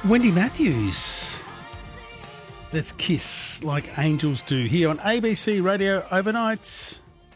Wendy Matthews. Let's kiss like angels do here on ABC Radio Overnights.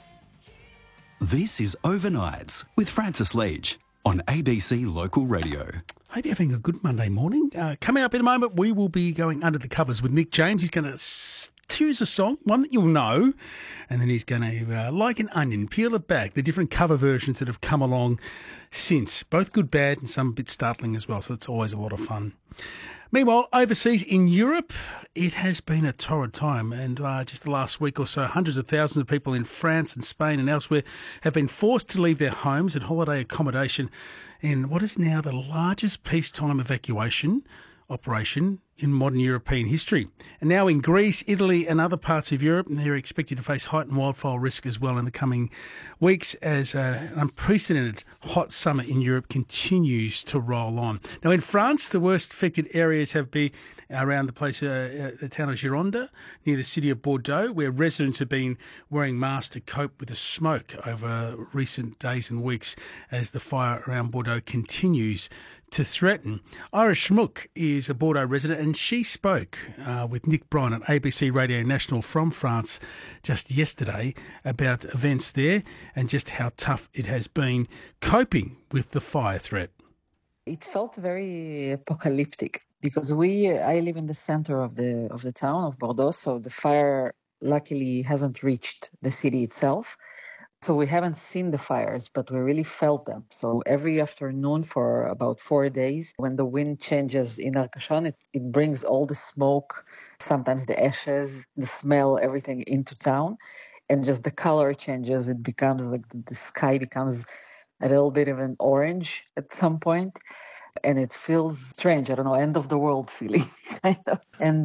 This is Overnights with Francis Leach on ABC Local Radio. Hope you're having a good Monday morning. Coming up in a moment, we will be going under the covers with Nick James. He's going to choose a song, one that you'll know, and then he's going to, like an onion, peel it back, the different cover versions that have come along since. Both good, bad, and some a bit startling as well, so it's always a lot of fun. Meanwhile, overseas in Europe, it has been a torrid time, and just the last week or so, hundreds of thousands of people in France and Spain and elsewhere have been forced to leave their homes and holiday accommodation in what is now the largest peacetime evacuation operation in modern European history. And now in Greece, Italy and other parts of Europe, they're expected to face heightened wildfire risk as well in the coming weeks as an unprecedented hot summer in Europe continues to roll on. Now in France, the worst affected areas have been around the place, the town of Gironde, near the city of Bordeaux, where residents have been wearing masks to cope with the smoke over recent days and weeks as the fire around Bordeaux continues to threaten. Ira Schmuck is a Bordeaux resident, and she spoke with Nick Bryan on ABC Radio National from France just yesterday about events there and just how tough it has been coping with the fire threat. It felt very apocalyptic because I live in the center of the town of Bordeaux, so the fire luckily hasn't reached the city itself. So we haven't seen the fires, but we really felt them. So every afternoon for about 4 days, when the wind changes in Arcachon, it brings all the smoke, sometimes the ashes, the smell, everything into town. And just the color changes. It becomes like the sky becomes a little bit of an orange at some point. And it feels strange, I don't know, end of the world feeling, kind of. And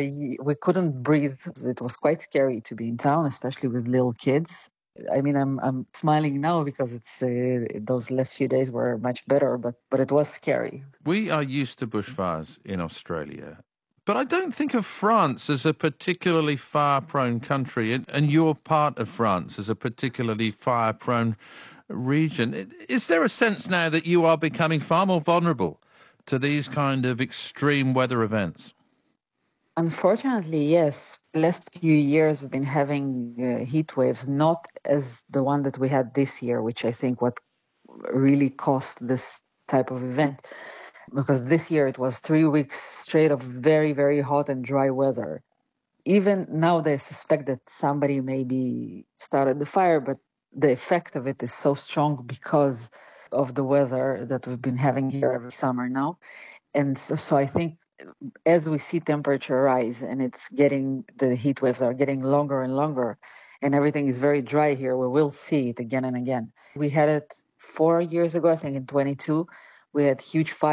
we couldn't breathe. It was quite scary to be in town, especially with little kids. I mean, I'm smiling now because it's those last few days were much better, but it was scary. We are used to bushfires in Australia, but I don't think of France as a particularly fire-prone country, and your part of France as a particularly fire-prone region. Is there a sense now that you are becoming far more vulnerable to these kind of extreme weather events? Unfortunately, yes. The last few years we've been having heat waves, not as the one that we had this year, which I think what really caused this type of event. Because this year it was 3 weeks straight of very, very hot and dry weather. Even now they suspect that somebody maybe started the fire, but the effect of it is so strong because of the weather that we've been having here every summer now. And so I think as we see temperature rise and the heat waves are getting longer and longer and everything is very dry here, we will see it again and again. We had it 4 years ago, I think in 22, we had huge fires.